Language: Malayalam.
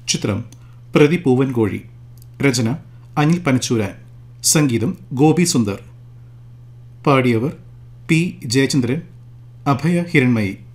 ചിത്രം പ്രതി പൂവൻകോഴി. രചന അനിൽ പനച്ചൂരാൻ. സംഗീതം ഗോപി സുന്ദർ. പാടിയവർ പി ജയചന്ദ്രൻ, അഭയ ഹിരൺമയി.